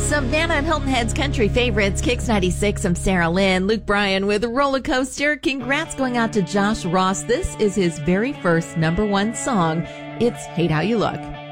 Savannah and Hilton Head's country favorites, Kicks 96. I'm Sarah Lynn. Luke Bryan with Roller Coaster. Congrats going out to Josh Ross. This is his very first #1 song. It's Hate How You Look.